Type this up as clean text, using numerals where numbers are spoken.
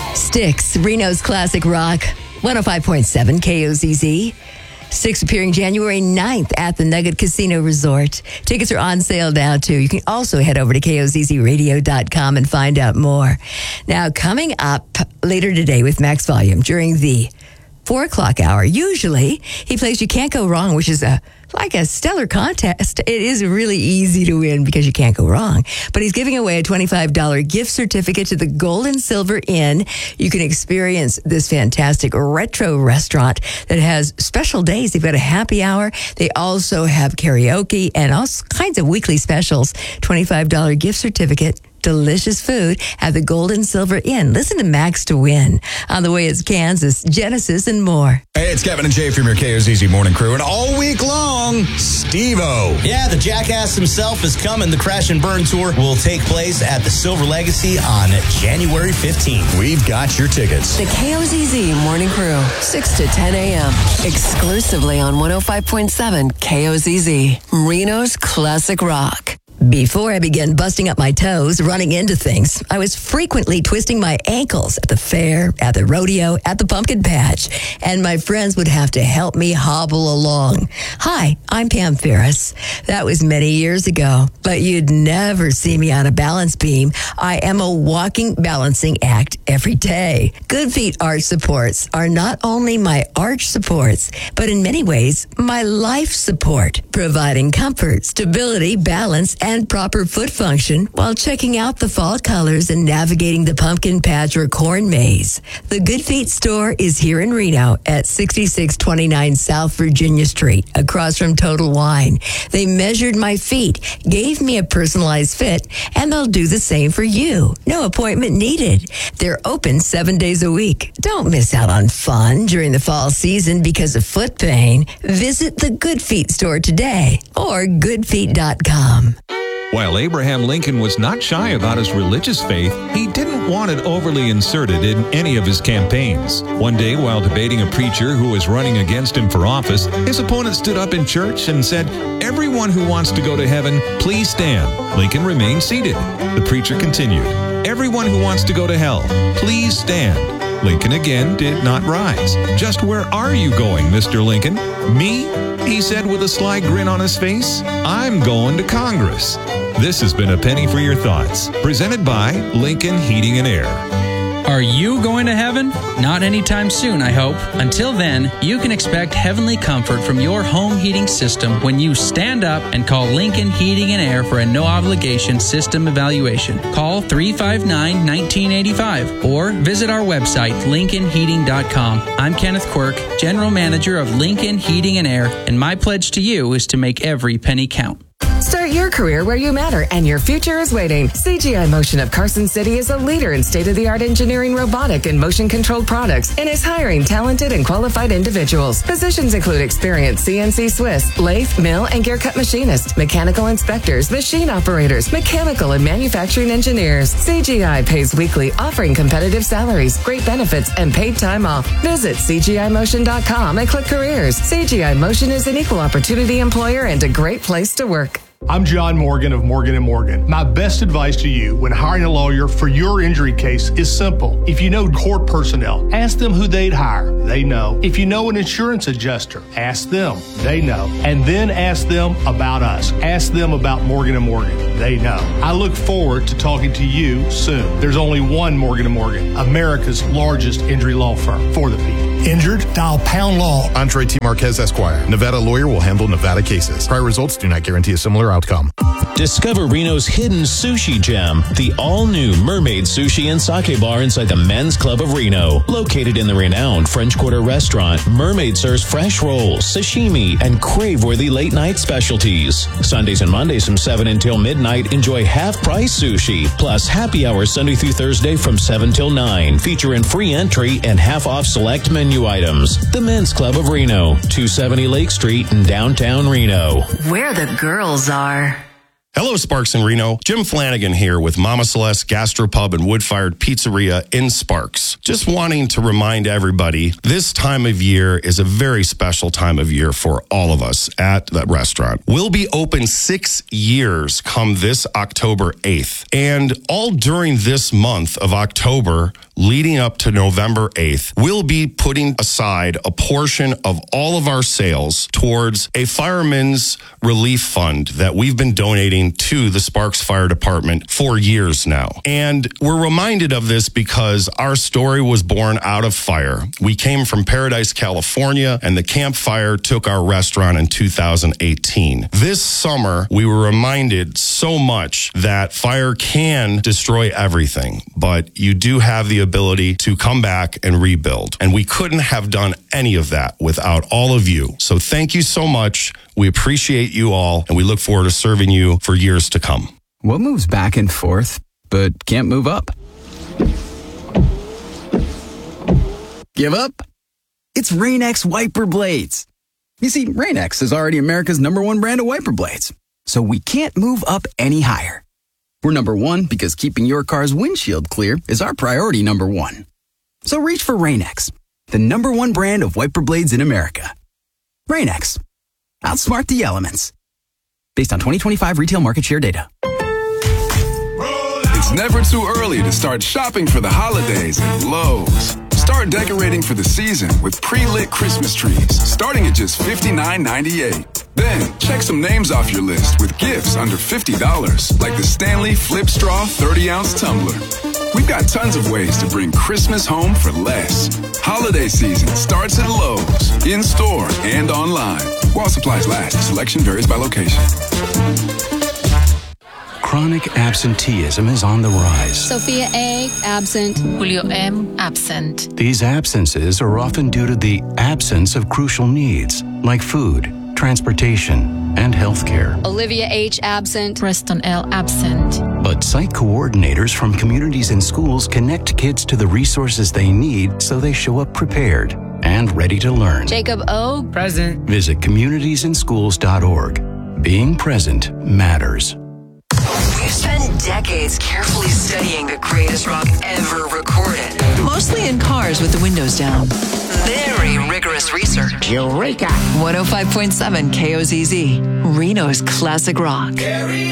Styx, Reno's classic rock, 105.7 KOZZ. Styx appearing January 9th at the Nugget Casino Resort. Tickets are on sale now, too. You can also head over to KOZZradio.com and find out more. Now, coming up later today with Max Volume during the 4 o'clock hour, usually he plays You Can't Go Wrong, which is like a stellar contest. It is really easy to win because you can't go wrong. But he's giving away a $25 gift certificate to the Gold and Silver Inn. You can experience this fantastic retro restaurant that has special days. They've got a happy hour. They also have karaoke and all kinds of weekly specials. $25 gift certificate. Delicious food at the Gold and Silver Inn. Listen to Max to win. On the way is Kansas, Genesis, and more. Hey, it's Kevin and Jay from your KOZZ Morning Crew. And all week long, Steve-O. Yeah, the jackass himself is coming. The Crash and Burn Tour will take place at the Silver Legacy on January 15th. We've got your tickets. The KOZZ Morning Crew, 6 to 10 a.m. Exclusively on 105.7 KOZZ. Reno's classic rock. Before I began busting up my toes, running into things, I was frequently twisting my ankles at the fair, at the rodeo, at the pumpkin patch, and my friends would have to help me hobble along. Hi, I'm Pam Ferris. That was many years ago, but you'd never see me on a balance beam. I am a walking balancing act every day. Good Feet Arch Supports are not only my arch supports, but in many ways, my life support, providing comfort, stability, balance, and proper foot function while checking out the fall colors and navigating the pumpkin patch or corn maze. The Good Feet store is here in Reno at 6629 South Virginia Street, across from Total Wine. They measured my feet, gave me a personalized fit, and they'll do the same for you. No appointment needed. They're open 7 days a week. Don't miss out on fun during the fall season because of foot pain. Visit the Good Feet store today or goodfeet.com. While Abraham Lincoln was not shy about his religious faith, he didn't want it overly inserted in any of his campaigns. One day, while debating a preacher who was running against him for office, his opponent stood up in church and said, "Everyone who wants to go to heaven, please stand." Lincoln remained seated. The preacher continued, "Everyone who wants to go to hell, please stand." Lincoln again did not rise. "Just where are you going, Mr. Lincoln?" "Me?" he said with a sly grin on his face. "I'm going to Congress." This has been A Penny for Your Thoughts, presented by Lincoln Heating and Air. Are you going to heaven? Not anytime soon, I hope. Until then, you can expect heavenly comfort from your home heating system when you stand up and call Lincoln Heating and Air for a no-obligation system evaluation. Call 359-1985 or visit our website, lincolnheating.com. I'm Kenneth Quirk, General Manager of Lincoln Heating and Air, and my pledge to you is to make every penny count. Start your career where you matter and your future is waiting. CGI Motion of Carson City is a leader in state-of-the-art engineering, robotic, and motion-controlled products and is hiring talented and qualified individuals. Positions include experienced CNC Swiss, lathe, mill, and gear cut machinists, mechanical inspectors, machine operators, mechanical and manufacturing engineers. CGI pays weekly, offering competitive salaries, great benefits, and paid time off. Visit CGIMotion.com and click careers. CGI Motion is an equal opportunity employer and a great place to work. I'm John Morgan of Morgan & Morgan. My best advice to you when hiring a lawyer for your injury case is simple. If you know court personnel, ask them who they'd hire. They know. If you know an insurance adjuster, ask them. They know. And then ask them about us. Ask them about Morgan & Morgan. They know. I look forward to talking to you soon. There's only one Morgan & Morgan, America's largest injury law firm for the people. Injured? Dial Pound Law. Andre T. Marquez, Esquire. Nevada lawyer will handle Nevada cases. Prior results do not guarantee a similar outcome. Discover Reno's hidden sushi gem, the all-new Mermaid Sushi and Sake Bar inside the Men's Club of Reno. Located in the renowned French Quarter restaurant, Mermaid serves fresh rolls, sashimi, and crave-worthy late-night specialties. Sundays and Mondays from 7 until midnight, enjoy half-price sushi, plus happy hour Sunday through Thursday from 7 till 9, featuring free entry and half-off select menu items. The Men's Club of Reno, 270 Lake Street in downtown Reno. Where the girls are. Hello, Sparks in Reno. Jim Flanagan here with Mama Celeste Gastropub and Wood-Fired Pizzeria in Sparks. Just wanting to remind everybody, this time of year is a very special time of year for all of us at that restaurant. We'll be open 6 years come this October 8th. And all during this month of October, leading up to November 8th, we'll be putting aside a portion of all of our sales towards a fireman's relief fund that we've been donating to the Sparks Fire Department for years now. And we're reminded of this because our story was born out of fire. We came from Paradise, California, and the Camp Fire took our restaurant in 2018. This summer, we were reminded so much that fire can destroy everything, but you do have the ability to come back and rebuild. And we couldn't have done any of that without all of you. So thank you so much. We appreciate you all, and we look forward to serving you for years to come. What moves back and forth, but can't move up? Give up? It's Rain-X wiper blades. You see, Rain-X is already America's #1 brand of wiper blades, so we can't move up any higher. We're #1 because keeping your car's windshield clear is our priority #1. So reach for Rain-X, the #1 brand of wiper blades in America. Rain-X. Outsmart the elements. Based on 2025 retail market share data. It's never too early to start shopping for the holidays at Lowe's. Start decorating for the season with pre-lit Christmas trees, starting at just $59.98. Then, check some names off your list with gifts under $50, like the Stanley Flip Straw 30-ounce tumbler. We've got tons of ways to bring Christmas home for less. Holiday season starts at Lowe's, in-store and online. While supplies last, selection varies by location. Chronic absenteeism is on the rise. Sophia A, absent. Julio M, absent. These absences are often due to the absence of crucial needs, like food, transportation, and health care. Olivia H, absent. Preston L, absent. But site coordinators from communities and schools connect kids to the resources they need so they show up prepared and ready to learn. Jacob O, present. Visit communitiesinschools.org. Being present matters. We've spent decades carefully studying the greatest rock ever recorded. Mostly in cars with the windows down. Very rigorous research. Eureka! 105.7 KOZZ, Reno's classic rock.